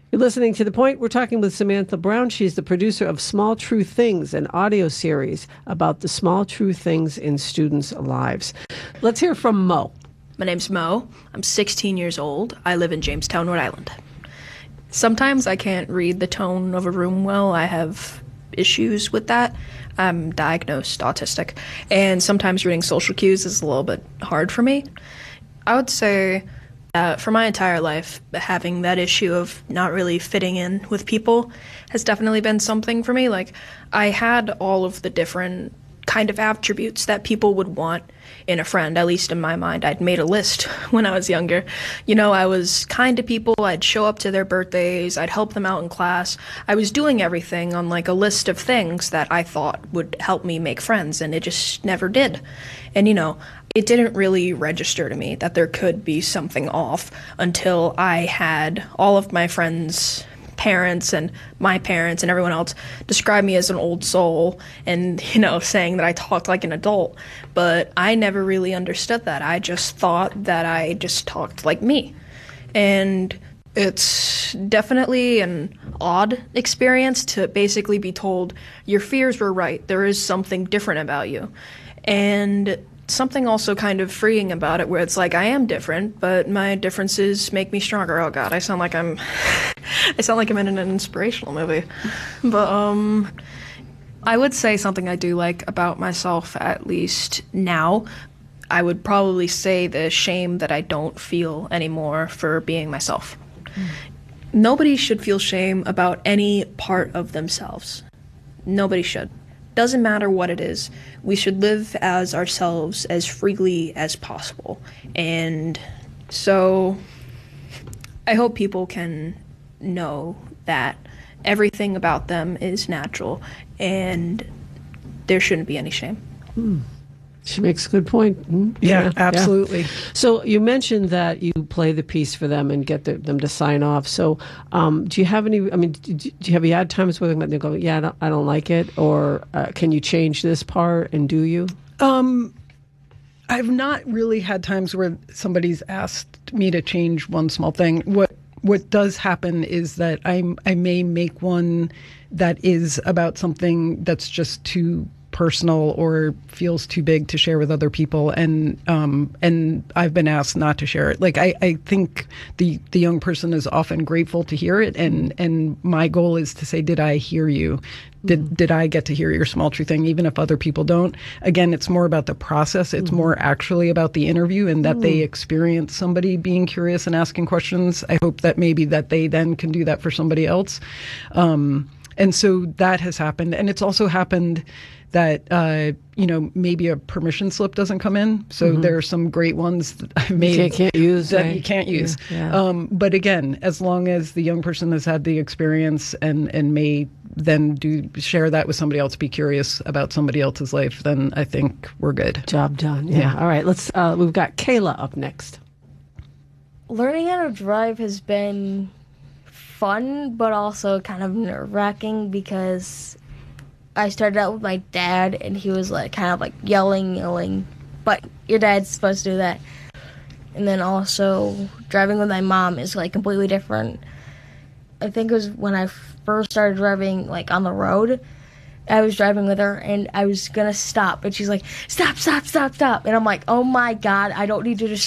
You're listening to The Point. We're talking with Samantha Brown. She's the producer of Small True Things, an audio series about the small true things in students' lives. Let's hear from Mo. My name's Mo. I'm 16 years old. I live in Jamestown, Rhode Island. Sometimes I can't read the tone of a room well. I have issues with that. I'm diagnosed autistic, and sometimes reading social cues is a little bit hard for me. I would say for my entire life, having that issue of not really fitting in with people has definitely been something for me. Like, I had all of the different kind of attributes that people would want in a friend, at least in my mind. I'd made a list when I was younger. You know, I was kind to people. I'd show up to their birthdays. I'd help them out in class. I was doing everything on like a list of things that I thought would help me make friends, and it just never did. And, you know, it didn't really register to me that there could be something off until I had all of my friends' parents and my parents and everyone else describe me as an old soul and, you know, saying that I talked like an adult. But I never really understood that. I just thought that I just talked like me. And it's definitely an odd experience to basically be told your fears were right. There is something different about you. And something also kind of freeing about it, where it's like, I am different, but my differences make me stronger. Oh God, I sound like I'm in an inspirational movie. But I would say something I do like about myself, at least now, I would probably say the shame that I don't feel anymore for being myself. Nobody should feel shame about any part of themselves. Nobody should. Doesn't matter what it is. We should live as ourselves as freely as possible. And so I hope people can know that everything about them is natural and there shouldn't be any shame. She makes a good point. Yeah, absolutely. Yeah. So you mentioned that you play the piece for them and get them to sign off. So do you have any, I mean, have you had times where they go, yeah, I don't like it? Or can you change this part, and do you? I've not really had times where somebody's asked me to change one small thing. What does happen is that I may make one that is about something that's just too personal or feels too big to share with other people, and I've been asked not to share it. Like, I think the young person is often grateful to hear it, and my goal is to say, did I hear you? Did I get to hear your small true thing, even if other people don't? Again, it's more about the process. It's more actually about the interview, and that they experience somebody being curious and asking questions. I hope that maybe that they then can do that for somebody else. And so that has happened. And it's also happened that, maybe a permission slip doesn't come in. So there are some great ones that I've made you can't use. That you can't use. Yeah. But again, as long as the young person has had the experience and may then share that with somebody else, be curious about somebody else's life, then I think we're good. Job done. Yeah. All right. We've got Kayla up next. Learning how to drive has been fun, but also kind of nerve-wracking, because I started out with my dad, and he was kind of yelling, but your dad's supposed to do that. And then also driving with my mom is completely different. I think it was when I first started driving on the road. I was driving with her, and I was gonna stop, and she's like, stop, and I'm like, oh my God, I don't need you to